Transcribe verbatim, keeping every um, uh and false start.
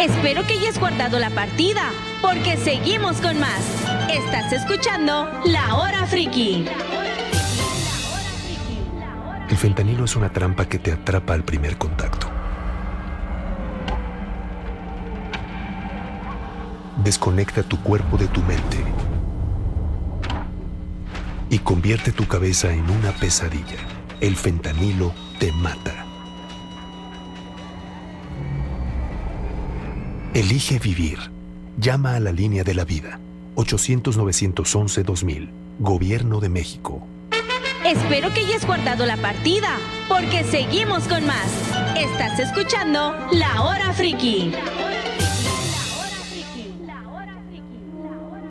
Espero que hayas guardado la partida, porque seguimos con más. Estás escuchando La Hora Friki. El fentanilo es una trampa que te atrapa al primer contacto. Desconecta tu cuerpo de tu mente y convierte tu cabeza en una pesadilla. El fentanilo te mata. Elige vivir. Llama a la línea de la vida. ochocientos, novecientos once, dos mil. Gobierno de México. Espero que hayas guardado la partida, porque seguimos con más. Estás escuchando La Hora Friki.